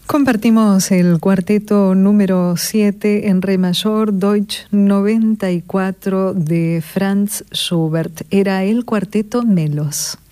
Compartimos el cuarteto número 7 en re mayor, Deutsch 94 de Franz Schubert. Era el cuarteto Melos.